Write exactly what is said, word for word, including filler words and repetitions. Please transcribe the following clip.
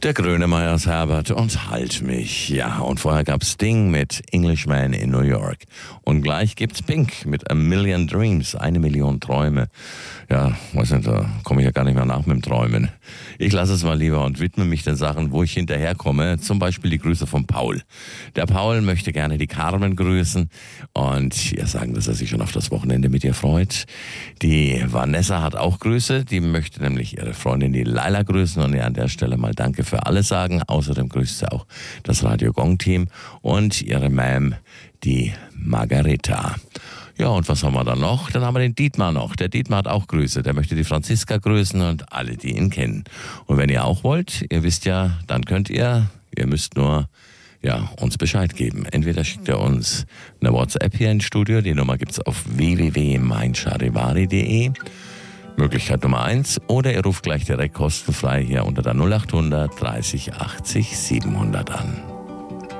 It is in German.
Der Grönemeyer aus Herbert und Halt mich. Ja, und vorher gab's Sting mit Englishman in New York. Und gleich gibt's Pink mit A Million Dreams, eine Million Träume. Ja, weiß nicht, da komme ich ja gar nicht mehr nach mit dem Träumen. Ich lasse es mal lieber und widme mich den Sachen, wo ich hinterherkomme. Zum Beispiel die Grüße von Paul. Der Paul möchte gerne die Carmen grüßen und ihr sagen, dass er sich schon auf das Wochenende mit ihr freut. Die Vanessa hat auch Grüße. Die möchte nämlich ihre Freundin, die Laila, grüßen und ihr an der Stelle mal Danke für alles sagen. Außerdem grüßt sie auch das Radio Gong Team und ihre Ma'am, die Margareta. Ja, und was haben wir dann noch? Dann haben wir den Dietmar noch. Der Dietmar hat auch Grüße. Der möchte die Franziska grüßen und alle, die ihn kennen. Und wenn ihr auch wollt, ihr wisst ja, dann könnt ihr, ihr müsst nur ja, uns Bescheid geben. Entweder schickt ihr uns eine WhatsApp hier ins Studio. Die Nummer gibt's auf w w w punkt mein charivari punkt de. Möglichkeit Nummer eins. Oder ihr ruft gleich direkt kostenfrei hier unter der null acht hundert dreißig achtzig siebenhundert an.